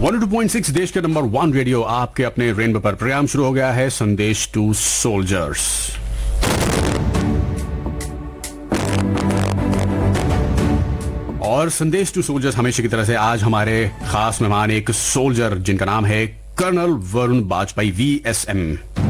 102.6 देश के number 1 radio आपके अपने रेनबो पर प्रोग्राम शुरू हो गया है संदेश टू सोल्जर्स। और संदेश टू सोल्जर्स हमेशा की तरह से आज हमारे खास मेहमान एक सोल्जर जिनका नाम है कर्नल वरुण बाजपेयी VSM।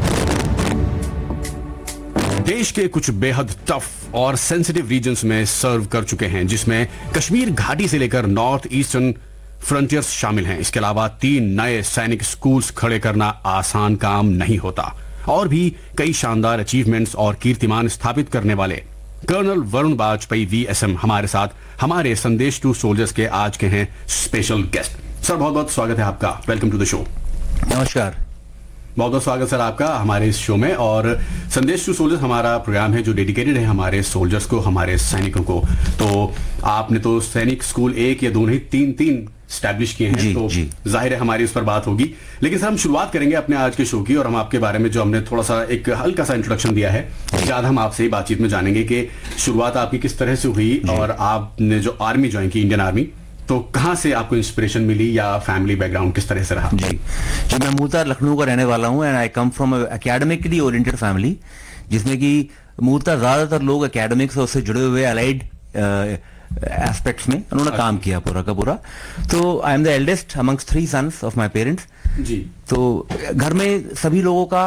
देश के कुछ बेहद टफ और सेंसिटिव रीजन्स में सर्व कर चुके हैं, जिसमें कश्मीर घाटी से लेकर नॉर्थ ईस्टर्न फ्रंटियर्स शामिल हैं। इसके अलावा 3 नए सैनिक स्कूल्स खड़े करना आसान काम नहीं होता और भी कई शानदार अचीवमेंट्स और कीर्तिमान स्थापित करने वाले कर्नल वरुण बाजपेयी VSM हमारे साथ हमारे संदेश टू सोल्जर्स के आज के हैं स्पेशल गेस्ट। सर बहुत बहुत स्वागत है आपका, वेलकम टू द शो। नमस्कार, बहुत बहुत स्वागत सर आपका हमारे इस शो में। और संदेश टू सोल्जर्स हमारा प्रोग्राम है जो डेडिकेटेड है हमारे सोल्जर्स को, हमारे सैनिकों को। तो आपने तो सैनिक स्कूल 1 या 2 नहीं 3 स्टैब्लिश किए हैं, तो जाहिर है हमारी उस पर बात होगी। लेकिन सर हम शुरुआत करेंगे अपने आज के शो की, और हम आपके बारे में जो हमने थोड़ा सा एक हल्का सा इंट्रोडक्शन दिया है, ज्यादा हम आपसे ही बातचीत में जानेंगे कि शुरुआत आपकी किस तरह से हुई और आपने जो आर्मी ज्वाइन की, इंडियन आर्मी, तो कहां से आपको इंस्पिरेशन मिली या फैमिली बैकग्राउंड किस तरह से रहा? जी मैं मूलतः लखनऊ का रहने वाला हूं and I come from academically oriented family, जिसमें कि मूलतः ज्यादातर लोग एकेडमिक्स और उससे जुड़े हुए अलाइड एस्पेक्ट्स में उन्होंने काम किया पूरा का पूरा। तो I am the eldest amongst 3 sons of my parents जी। तो घर में सभी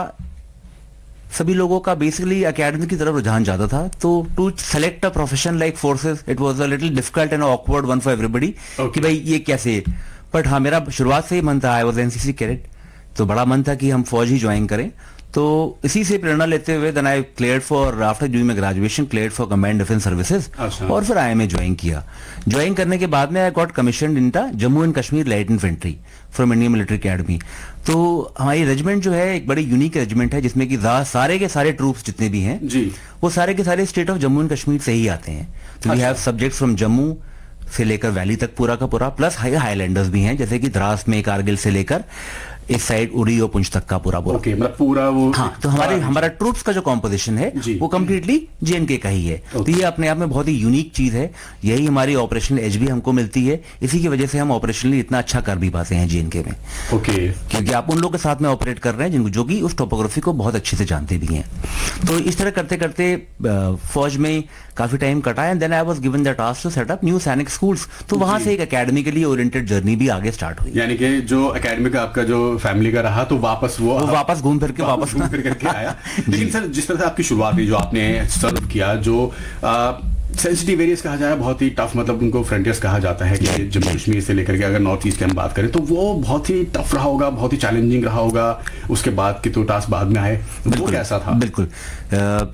लोगों का बेसिकली एकेडमिक की तरफ रुझान ज्यादा था। तो to select a profession like forces it was a little difficult and awkward one for everybody कि भाई ये कैसे। बट हाँ, मेरा शुरुआत से ही मन था, आई वाज एनसीसी कैडेट, तो बड़ा मन था कि हम फौज ही ज्वाइन करें। तो इसी से प्रेरणा लेते हुए then I cleared for after doing my graduation cleared for command defence services और फिर IMA ज्वाइन किया। ज्वाइन करने के बाद में I got commissioned in the Jammu and Kashmir light infantry from Indian military academy. तो हमारी रेजिमेंट जो है एक बड़ी यूनिक रेजिमेंट है, जिसमें कि सारे के सारे ट्रूप्स जितने भी हैं जी, वो सारे के सारे state of Jammu and Kashmir से ही आते हैं। तो we have subjects from Jammu से लेकर वैली तक पूरा का पूरा, प्लस हाईलैंडर्स भी हैं, जैसे कि द्रास में कारगिल से लेकर इस साइड उड़ी और पुंछ तक का पूरा मतलब पूरा वो। हाँ, तो हमारा ट्रूप्स का जो कॉम्पोजिशन है वो कंप्लीटली JNK का ही है। तो ये अपने आप में बहुत ही यूनिक चीज है। यही हमारी ऑपरेशनल एज भी हमको मिलती है, इसी की वजह से हम ऑपरेशनली इतना अच्छा कर भी पाते हैं JNK में। क्योंकि आप उन लोगों के साथ में ऑपरेट कर रहे हैं जो कि उस टोपोग्राफी को बहुत अच्छे से जानते भी हैं। तो इस तरह करते करते फौज में काफी टाइम कटा and then I was given the task to set up new सैनिक स्कूल्स। तो वहां से एक एकेडमिकली ओरिएंटेड जर्नी भी आगे स्टार्ट हुई। यानी कि जो एकेडमिक आपका जो फैमिली का रहा, तो वापस वो वापस घूम फिर के आया। लेकिन सर जिस तरह से आपकी शुरुआत हुई, जो आपने सर्व किया, जो सेंसिटिव एरियाज कहा जाए, बहुत ही टफ, मतलब उनको फ्रंटियर्स कहा जाता है कि जम्मू कश्मीर से लेकर के अगर नॉर्थ ईस्ट की हम बात करें तो वो बहुत ही टफ रहा होगा, बहुत ही चैलेंजिंग रहा होगा। उसके बाद के तो टास्क बाद में आए, वो कैसा था? बिल्कुल